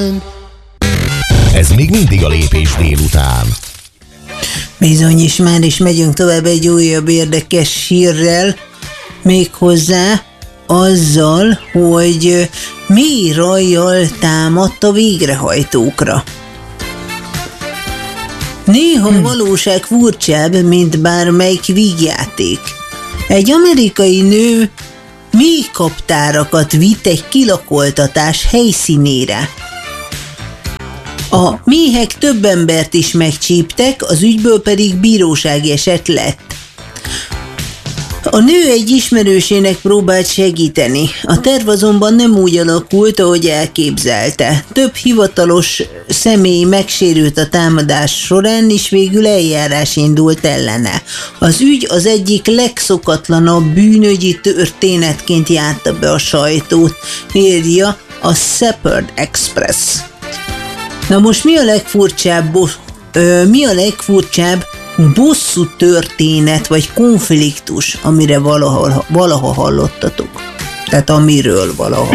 Ez még mindig a Lépés délután. Bizony, és már is megyünk tovább egy újabb érdekes hírrel, méghozzá azzal, hogy mély rajjal támadt a végrehajtókra. Néha a valóság furcsább, mint bármelyik vígjáték. Egy amerikai nő mély kaptárakat vitt egy kilakoltatás helyszínére. A méhek több embert is megcsíptek, az ügyből pedig bírósági eset lett. A nő egy ismerősének próbált segíteni, a terv azonban nem úgy alakult, ahogy elképzelte. Több hivatalos személy megsérült a támadás során, és végül eljárás indult ellene. Az ügy az egyik legszokatlanabb bűnügyi történetként járta be a sajtót, írja a Shepherd Express. Na most mi a legfurcsább bosszú történet vagy konfliktus, amire valaha hallottatok? Tehát amiről valaha.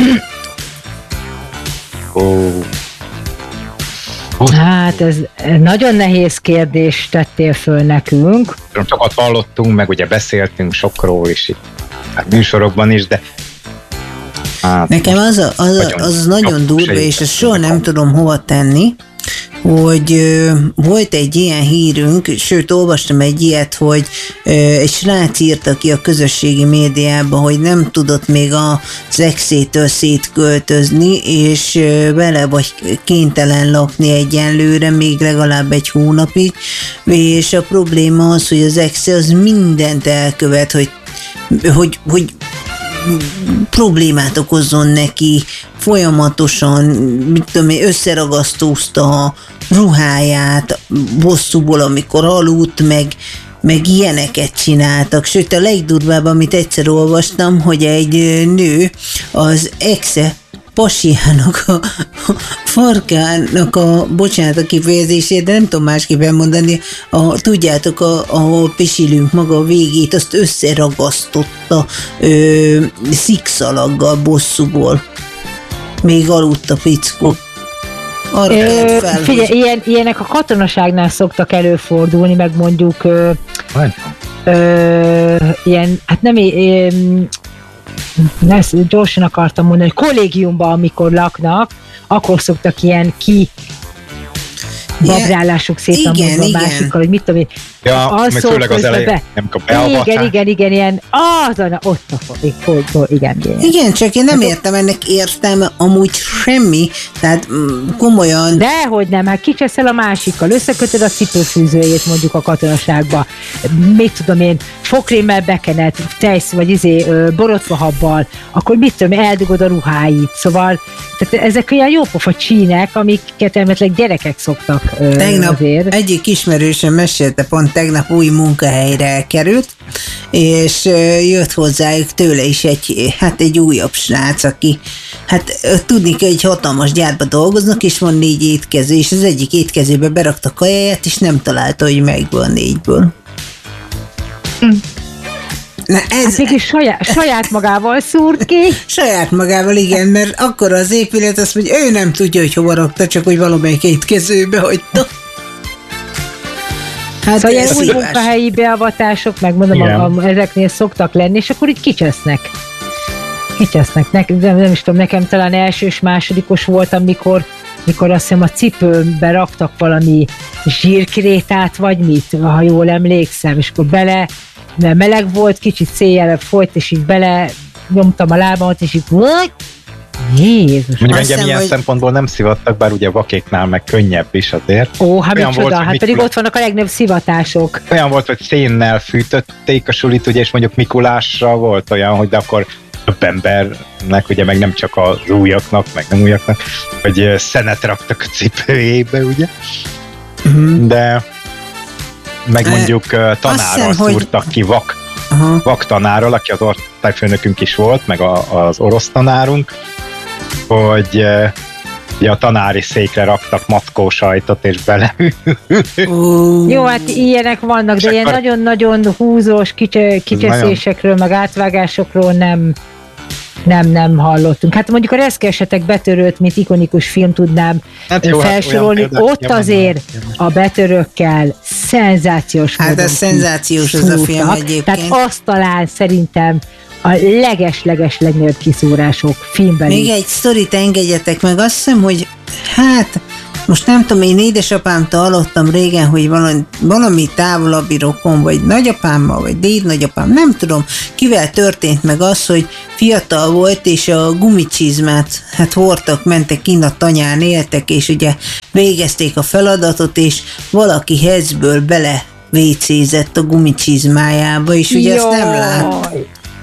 Hát ez nagyon nehéz kérdést tettél föl nekünk. Sokat hallottunk, meg ugye beszéltünk sokról is itt, hát műsorokban is, de hát nekem az nagyon durva, és ezt soha nem tudom hova tenni, hogy volt egy ilyen hírünk, sőt olvastam egy ilyet, hogy egy srác írta ki a közösségi médiában, hogy nem tudott még az exétől szétköltözni, és vele vagy kénytelen lakni egyenlőre, még legalább egy hónapig, és a probléma az, hogy az exe az mindent elkövet, hogy problémát okozzon neki, folyamatosan, mit tudom én, összeragasztózta a ruháját bosszúból, amikor aludt, meg ilyeneket csináltak. Sőt, a legdurvább, amit egyszer olvastam, hogy egy nő az exe pasiának a farkának bocsánat a kifejezését, de nem tudom másképpen mondani, tudjátok, ahol pisilünk maga a végét, azt összeragasztotta szikszalaggal bosszúból. Még aludt a fickó. Figyelj, ilyenek a katonaságnál szoktak előfordulni, meg mondjuk ilyen, hát nem ezt gyorsan akartam mondani, hogy kollégiumban, amikor laknak, akkor szoktak ilyen babrálások szépen a másikkal, hogy mit tudom én. Ja, meg főleg az elején nem kap beavatás. Igen, ilyen, ott igen. Igen, csak én nem értem ennek értelme amúgy semmi, tehát komolyan. Dehogy nem, hát kicseszel a másikkal, összekötöd a cipőfűzőjét mondjuk a katonaságba, mit tudom én, fogkrémmel bekened, tejsz vagy borotvahabbal, akkor mit tudom én, eldugod a ruháit, szóval tehát ezek olyan jópofa csínek, amiket elmetleg gyerekek szoktak tegnap azért. Egyik ismerősöm mesélte, pont tegnap új munkahelyre került, és jött hozzájuk tőle is egy újabb srác, aki tudni kell, hogy hatalmas gyárba dolgoznak, és van 4 étkező, és az egyik étkezőbe berakta kajáját, és nem találta, hogy megvan 4-ből. Na ez... mégis saját magával szúrt ki. Saját magával, igen, mert akkor az épület azt mondja, ő nem tudja, hogy hova rakta, csak hogy valamelyik étkezőbe hagyta. Hát szóval ilyen új munkahelyi beavatások, megmondom, ezeknél szoktak lenni, és akkor így kicsesznek. Nem is tudom, nekem talán elsős, másodikos voltam, mikor azt hiszem a cipőmbe raktak valami zsírkrétát, vagy mit, ha jól emlékszem, és akkor mert meleg volt, kicsit széjjel folyt, és így bele nyomtam a lábamat, és így Jézus. Mondjuk engem ilyen szempontból nem szivattak, bár ugye vakéknál meg könnyebb is azért. Hát micsoda, hát pedig ott vannak a legnagyobb szivatások. Olyan volt, hogy szénnel fűtötték a sulit, ugye, és mondjuk Mikulásra volt olyan, hogy de akkor több embernek, ugye meg nem csak az újaknak, meg nem újaknak, hogy szenet raktak a cipőjébe, ugye. De meg mondjuk tanárral szúrtak ki vak tanárral, aki az osztályfőnökünk is volt, meg az orosz tanárunk, hogy a tanári székre raktak mackósajtot, és bele. Jó, hát ilyenek vannak, de ilyen nagyon-nagyon húzós kicseszésekről, meg átvágásokról nem. nem hallottunk. Hát mondjuk a Reszkesetek Betörőt, mint ikonikus film tudnám felsorolni, ott azért a betörőkkel szenzációs módon. Hát ez szenzációs az a film egyébként. Tehát azt talán szerintem a leges legnagyobb kiszúrások filmben. Még egy sztorit engedjetek meg, azt hiszem, hogy hát most nem tudom, én édesapámtól hallottam régen, hogy valami távolabbi rokon, vagy nagyapámmal, vagy dédnagyapám, nem tudom, kivel történt meg az, hogy fiatal volt, és a gumicsizmát hordtak, mentek kint a tanyán, éltek, és ugye végezték a feladatot, és valaki hezből bele vécézett a gumicsizmájába, és ugye ezt nem lát.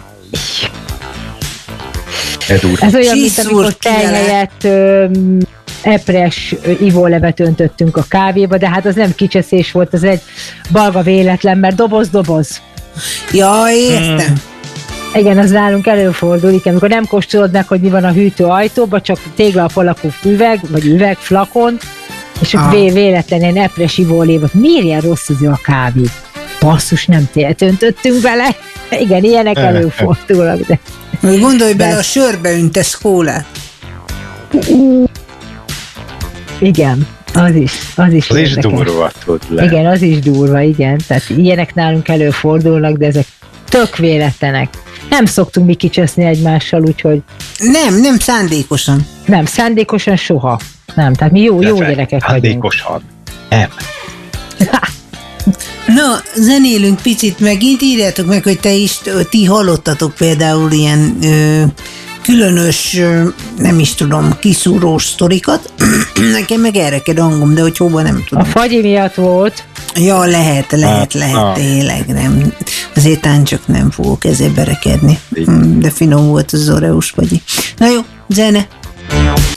Ez olyan, mint amikor teljelyet epres ivólevet öntöttünk a kávéba, de hát az nem kicseszés volt, az egy balga véletlen, mert doboz. Ja, értem. Igen, az nálunk előfordul, amikor nem kóstolod meg, hogy mi van a hűtő ajtóba, csak téglalap alakú üveg, vagy üvegflakon, és ott véletlen ilyen epres ivólevet. Miért ilyen rossz az a kávé? Basszus, nem öntöttünk bele. Igen, ilyenek előfordulnak, de... Gondolj bele, a sörbe üntesz kólát. Igen, az is durva tud lenni. Igen, az is durva, igen. Tehát ilyenek nálunk előfordulnak, de ezek tök véletlenek. Nem szoktunk mi kicseszni egymással, úgyhogy... Nem szándékosan. Nem, szándékosan soha. Nem, tehát mi jó gyerekek vagyunk. Szándékosan. Nem. Na, zenélünk picit, meg itt írjátok meg, hogy ti hallottatok például ilyen különös, nem is tudom, kiszúrós sztorikat. Nekem meg erre kell hangom, de hogy hova nem tudom. A fagyi miatt volt. Ja, lehet, tényleg nem. Azért csak nem fogok ezzel berekedni. De finom volt az oreós fagyi. Na jó, zene.